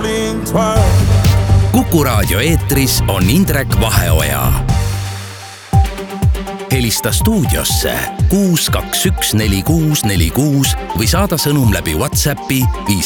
falling twice. Kuku Raadio eetris on Indrek Vaheoja. Helista stuudiosse 6214646 või saada sõnum läbi WhatsAppi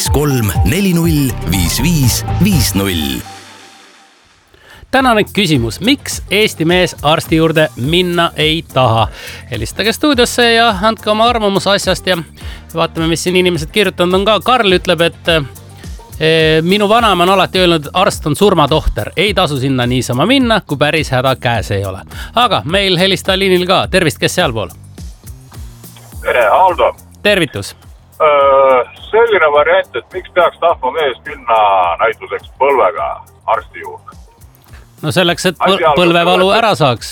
53405550. Tänane küsimus, miks Eesti mees arsti juurde minna ei taha? Helistage stuudiosse ja andke oma arvamus asjast ja vaatame, mis siin inimesed kirjutanud on ka. Karl ütleb, et minu vanaema on alati öelnud, arst on surmatohter. Ei tasu sinna niisama minna, kui päris häda käes ei ole. Aga meil helista liinil ka. Tervist, kes sealpool? Tere, Aldo. Tervitus. Selline variant, et miks peaks tahtma mees minna näituseks põlvega arsti juurde? No selleks, et põlvevalu ära saaks.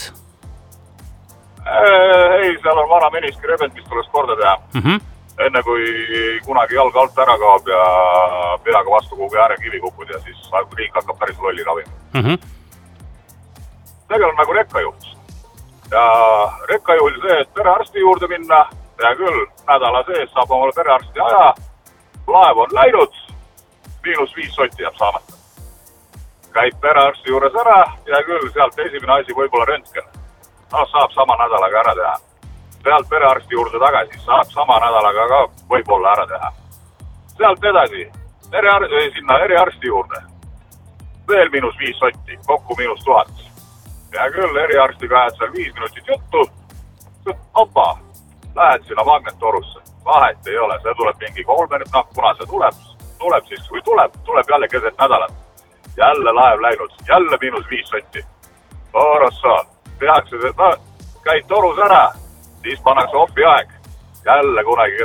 Ei, seal on vana meniski rebend, mis tuleks korda teha. Enne kui kunagi jalg alt ära kaob ja peaga vastu kuhugi äärekivi kukud ja siis riik hakkab päris lolli ravima. Tegelikult nagu rekkajuht. Ja rekkajuhil see, et perearsti juurde minna, ja küll nädala sees saab omale perearsti aja, laev on läinud, -5 sotti jääb saamata. Käib perearsti juures ära ja küll sealt esimene asi võib-olla röntgen. No saab sama nädalaga ära teha. Sealt perearsti juurde tagasi saab sama nädalaga ka võib-olla ära teha. Sealt edasi sinna eriarsti juurde. Veel -5 sotti, kokku -1000. Ja küll eriarstiga ajad seal 5 minutit juttu. Opa, lähed sinna magnettorusse. Vahet ei ole, see tuleb mingi 3 minutit. No, kuna see tuleb siis, kui tuleb jälle keset nädalat. Jälle laev läinud, jälle -5 sotti. Orossa, tehakse, käid torus ära, siis pannakse oppi aeg. Jälle kunagi